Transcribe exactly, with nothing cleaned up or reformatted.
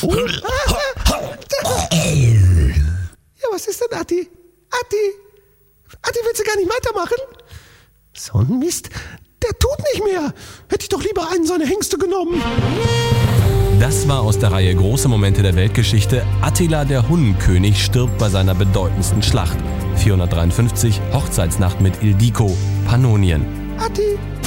Oh. Ja, was ist denn, Atti? Atti? Atti, willst du gar nicht weitermachen? So ein Mist. Der tut nicht mehr. Hätte ich doch lieber einen seiner Hengste genommen. Das war aus der Reihe Große Momente der Weltgeschichte. Attila der Hunnenkönig stirbt bei seiner bedeutendsten Schlacht. vierhundertdreiundfünfzig, Hochzeitsnacht mit Ildiko, Pannonien. Atti,